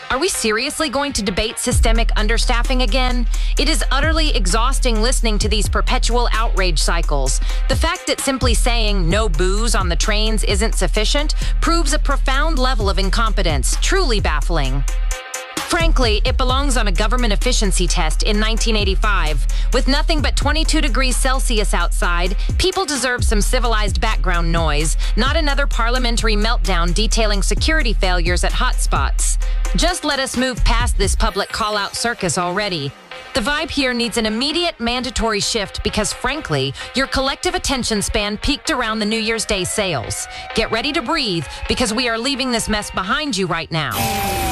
Are we seriously going to debate systemic understaffing again? It is utterly exhausting listening to these perpetual outrage cycles. The fact that simply saying no booze on the trains isn't sufficient proves a profound level of incompetence, truly baffling. Frankly, it belongs on a government efficiency test in 1985. With nothing but 22 degrees Celsius outside, people deserve some civilized background noise, not another parliamentary meltdown detailing security failures at hotspots. Just let us move past this public call-out circus already. The vibe here needs an immediate mandatory shift because, frankly, your collective attention span peaked around the New Year's Day sales. Get ready to breathe because we are leaving this mess behind you right now.